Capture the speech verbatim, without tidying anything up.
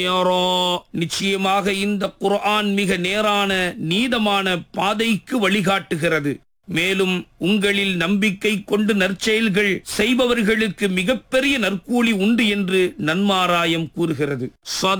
யாரோ நிச்சயமாக இந்த குர்ஆன் மிக நேரான நீதமான பாதைக்கு வழிகாட்டுகிறது. மேலும் உங்களில் நம்பிக்கை கொண்டு நற்செயல்கள் செய்பவர்களுக்கு மிகப்பெரிய நற்கூலி உண்டு என்று நன்மாராயம் கூறுகிறது.